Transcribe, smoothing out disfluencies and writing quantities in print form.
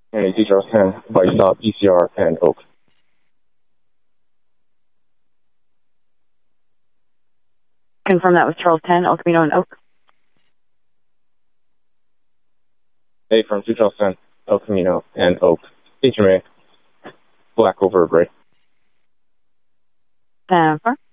And Charles 10, Vice Stop, ECR, and Oak. Confirm that was Charles 10, El Camino and Oak. A from 2 Charles 10, El Camino, and Oak. HMA, black over gray. 10-4.